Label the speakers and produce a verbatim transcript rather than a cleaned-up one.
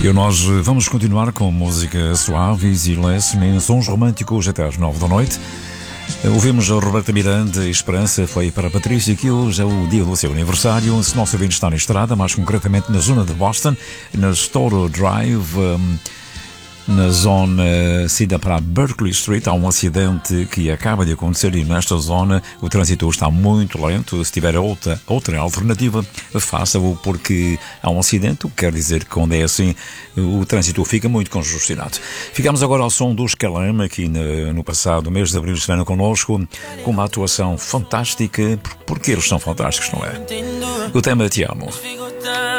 Speaker 1: E nós vamos continuar com música suave, easy listening, sons românticos até às nove da noite. Ouvimos a Roberta Miranda e Esperança foi para a Patrícia, que hoje é o dia do seu aniversário. Se nosso ouvinte está na estrada, mais concretamente na zona de Boston, na Storo Drive, um, na zona seguida para Berkeley Street, há um acidente que acaba de acontecer e nesta zona o trânsito está muito lento. Se tiver outra, outra alternativa, faça-o, porque há um acidente, o que quer dizer que quando é assim o trânsito fica muito congestionado. Ficamos agora ao som dos Calama, aqui no, no passado mês de abril estiveram connosco com uma atuação fantástica, porque eles são fantásticos, não é? O tema Te Amo.